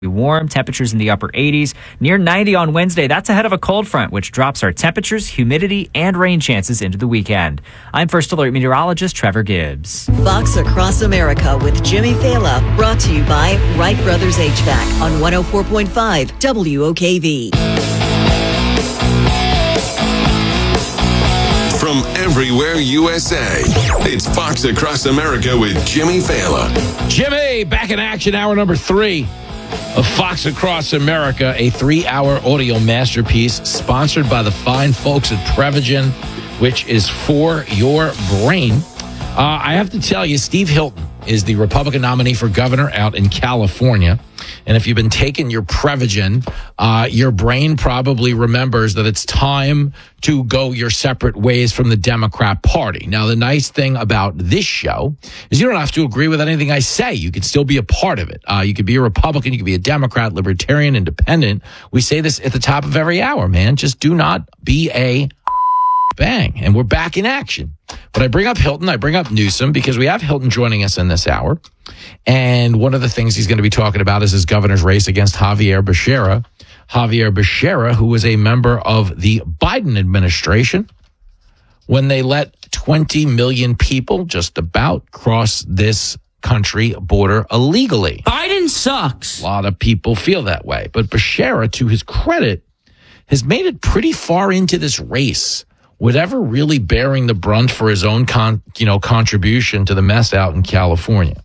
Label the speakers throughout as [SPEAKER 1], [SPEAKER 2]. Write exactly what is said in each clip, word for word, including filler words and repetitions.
[SPEAKER 1] Warm, temperatures in the upper eighties, near ninety on Wednesday. That's ahead of a cold front, which drops our temperatures, humidity, and rain chances into the weekend. I'm First Alert meteorologist Trevor Gibbs.
[SPEAKER 2] Fox Across America with Jimmy Fala, brought to you by Wright Brothers H V A C on one oh four point five W O K V.
[SPEAKER 3] From everywhere U S A, it's Fox Across America with Jimmy Fala.
[SPEAKER 4] Jimmy, back in action, hour number three of Fox Across America, a three-hour audio masterpiece sponsored by the fine folks at Prevagen, which is for your brain. Uh, I have to tell you, Steve Hilton is the Republican nominee for governor out in California. And if you've been taking your Prevagen, uh, your brain probably remembers that it's time to go your separate ways from the Democrat Party. Now, the nice thing about this show is you don't have to agree with anything I say. You can still be a part of it. Uh, you could be a Republican, you could be a Democrat, Libertarian, Independent. We say this at the top of every hour, man. Just do not be a bang. And we're back in action. But I bring up Hilton, I bring up Newsom, because we have Hilton joining us in this hour. And one of the things he's going to be talking about is his governor's race against Javier Becerra. Javier Becerra, who was a member of the Biden administration when they let twenty million people just about cross this country border illegally.
[SPEAKER 5] Biden sucks.
[SPEAKER 4] A lot of people feel that way. But Becerra, to his credit, has made it pretty far into this race, whatever really bearing the brunt for his own con, you know, contribution to the mess out in California.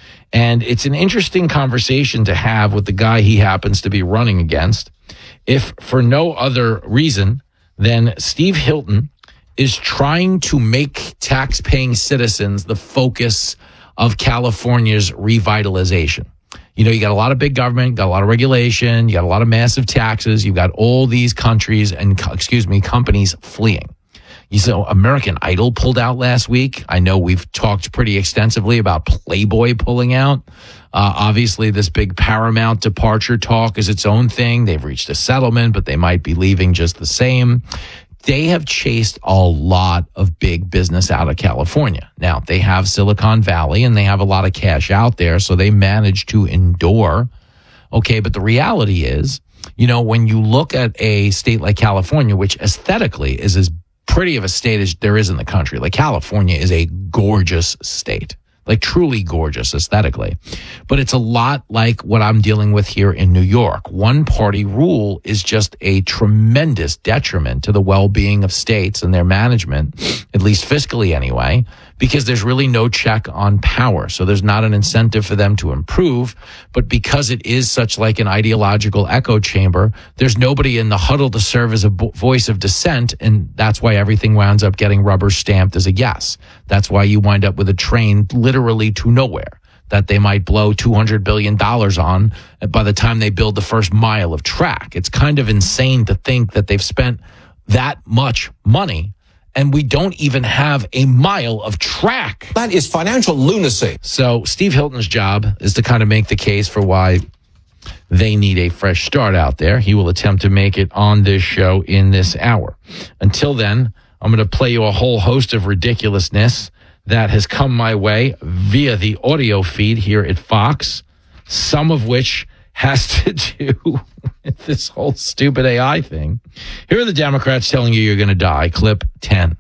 [SPEAKER 4] And it's an interesting conversation to have with the guy he happens to be running against, if for no other reason than Steve Hilton is trying to make tax-paying citizens the focus of California's revitalization. You know, you got a lot of big government, got a lot of regulation, you got a lot of massive taxes, you've got all these countries and, excuse me, companies fleeing. You saw American Idol pulled out last week. I know we've talked pretty extensively about Playboy pulling out. Uh, obviously, this big Paramount departure talk is its own thing. They've reached a settlement, but they might be leaving just the same. They have chased a lot of big business out of California. Now, they have Silicon Valley and they have a lot of cash out there, so they managed to endure. Okay, but the reality is, you know, when you look at a state like California, which aesthetically is as pretty of a state as there is in the country. Like, California is a gorgeous state, like truly gorgeous aesthetically. But it's a lot like what I'm dealing with here in New York. One party rule is just a tremendous detriment to the well-being of states and their management, at least fiscally anyway, because there's really no check on power. So there's not an incentive for them to improve. But because it is such like an ideological echo chamber, there's nobody in the huddle to serve as a bo- voice of dissent. And that's why everything winds up getting rubber stamped as a yes. That's why you wind up with a train literally to nowhere that they might blow two hundred billion dollars on by the time they build the first mile of track. It's kind of insane to think that they've spent that much money and we don't even have a mile of track.
[SPEAKER 6] That is financial lunacy.
[SPEAKER 4] So Steve Hilton's job is to kind of make the case for why they need a fresh start out there. He will attempt to make it on this show in this hour. Until then, I'm going to play you a whole host of ridiculousness that has come my way via the audio feed here at Fox, some of which has to do with this whole stupid A I thing. Here are the Democrats telling you you're going to die. Clip ten.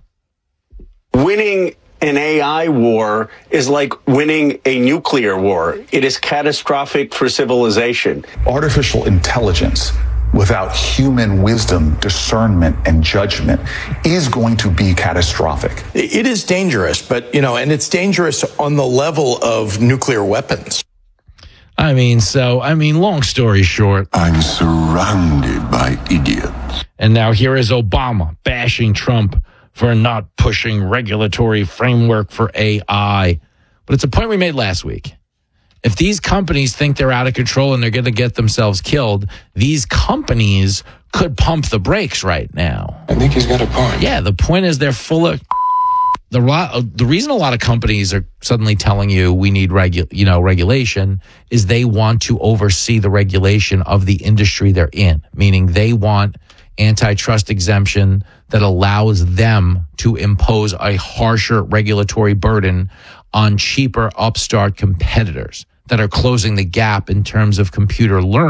[SPEAKER 7] Winning an A I war is like winning a nuclear war. It is catastrophic for civilization.
[SPEAKER 8] Artificial intelligence without human wisdom, discernment, and judgment is going to be catastrophic.
[SPEAKER 6] It is dangerous, but, you know, and it's dangerous on the level of nuclear weapons.
[SPEAKER 4] I mean, so, I mean, long story short,
[SPEAKER 3] I'm surrounded by idiots.
[SPEAKER 4] And now here is Obama bashing Trump for not pushing regulatory framework for A I. But it's a point we made last week. If these companies think they're out of control and they're going to get themselves killed, these companies could pump the brakes right now.
[SPEAKER 3] I think he's got a point.
[SPEAKER 4] Yeah, the point is they're full of... The the reason a lot of companies are suddenly telling you we need regu- you know, regulation is they want to oversee the regulation of the industry they're in, meaning they want antitrust exemption that allows them to impose a harsher regulatory burden on cheaper upstart competitors. that are closing the gap in terms of computer learning.